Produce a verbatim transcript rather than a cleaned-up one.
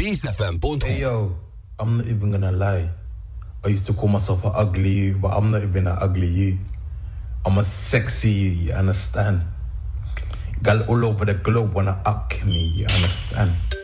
kiss f m dot com. Hey yo, I'm not even gonna lie. I used to call myself an ugly you, but I'm not even an ugly you. I'm a sexy you, you understand? Girl all over the globe wanna up me, you understand?